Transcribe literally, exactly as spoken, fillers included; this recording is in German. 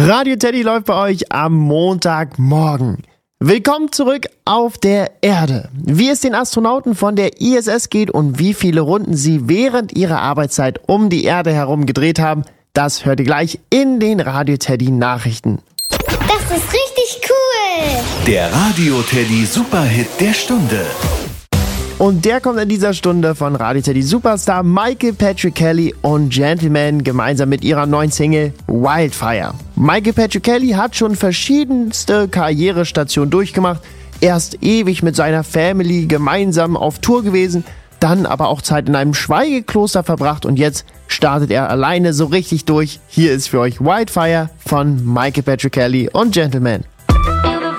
Radio Teddy läuft bei euch am Montagmorgen. Willkommen zurück auf der Erde. Wie es den Astronauten von der I S S geht und wie viele Runden sie während ihrer Arbeitszeit um die Erde herum gedreht haben, das hört ihr gleich in den Radio Teddy Nachrichten. Das ist richtig cool! Der Radio Teddy Superhit der Stunde. Und der kommt in dieser Stunde von Radio Teddy Superstar Michael Patrick Kelly und Gentleman gemeinsam mit ihrer neuen Single Wildfire. Michael Patrick Kelly hat schon verschiedenste Karrierestationen durchgemacht. Erst ewig mit seiner Family gemeinsam auf Tour gewesen, dann aber auch Zeit in einem Schweigekloster verbracht und jetzt startet er alleine so richtig durch. Hier ist für euch Wildfire von Michael Patrick Kelly und Gentleman.